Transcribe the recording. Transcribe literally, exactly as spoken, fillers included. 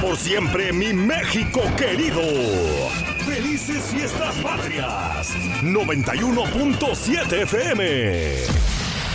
por siempre, mi México querido. ¡Felices Fiestas Patrias! noventa y uno punto siete F M.